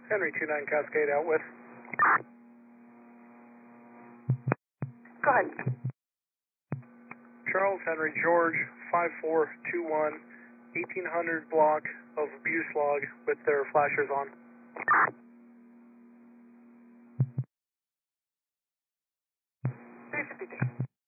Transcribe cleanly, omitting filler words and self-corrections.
Henry 29 Cascade out with. Go ahead. Charles Henry George 5421, 1800 block of abuse log with their flashers on.